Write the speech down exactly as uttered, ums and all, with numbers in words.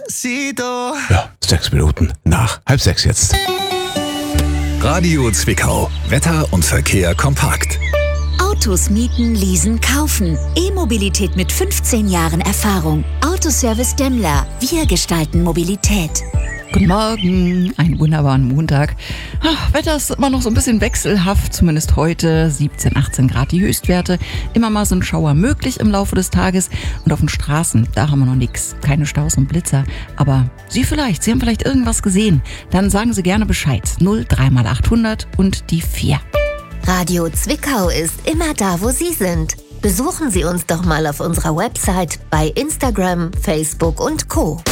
Despacito. Ja, sechs Minuten nach halb sechs jetzt. Radio Zwickau. Wetter und Verkehr kompakt. Autos mieten, leasen, kaufen. E-Mobilität mit fünfzehn Jahren Erfahrung. Autoservice Demmler. Wir gestalten Mobilität. Guten Morgen, einen wunderbaren Montag. Ach, Wetter ist immer noch so ein bisschen wechselhaft, zumindest heute. siebzehn, achtzehn Grad die Höchstwerte. Immer mal so ein Schauer möglich im Laufe des Tages. Und auf den Straßen, da haben wir noch nichts. Keine Staus und Blitzer. Aber Sie vielleicht, Sie haben vielleicht irgendwas gesehen. Dann sagen Sie gerne Bescheid. null drei mal achthundert und die vier. Radio Zwickau ist immer da, wo Sie sind. Besuchen Sie uns doch mal auf unserer Website, bei Instagram, Facebook und Co.